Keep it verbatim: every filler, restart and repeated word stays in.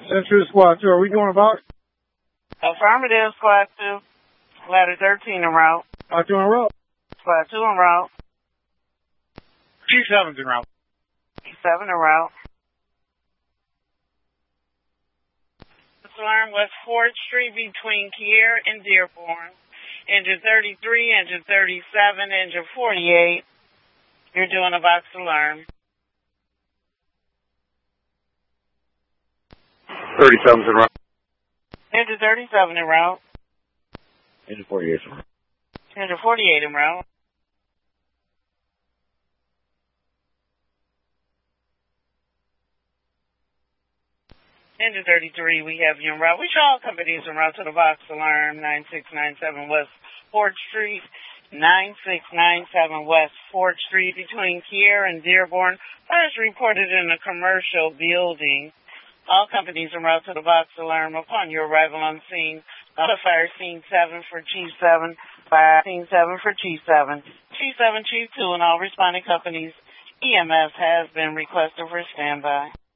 Central Squad two, are we going about? Affirmative, Squad two. Ladder thirteen en route. Squad two en route. Squad two en route. T seven's en route. T seven en route. Alarm West fourth Street between Kier and Dearborn. Engine thirty-three, engine thirty-seven, engine forty-eight. You're doing a box alarm. thirty-seven's en route. Engine thirty-seven en route. Engine forty-eight's en route. Engine forty-eight en route. Engine thirty-three, we have you en route. We show all companies en route to the box alarm, nine six nine seven West fourth Street, nine six nine seven West fourth Street between Kier and Dearborn. Fire is reported in a commercial building. All companies en route to the box alarm. Upon your arrival on scene, notify Scene seven for Chief seven, fire Scene seven for Chief seven. Chief seven, Chief two, and all responding companies, E M S has been requested for standby.